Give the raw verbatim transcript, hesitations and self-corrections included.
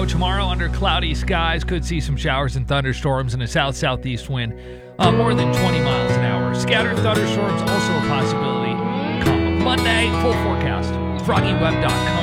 Tomorrow, under cloudy skies, could see some showers and thunderstorms and a south-southeast wind, uh, more than twenty miles an hour. Scattered thunderstorms also a possibility. Come Monday, full forecast. froggy web dot com.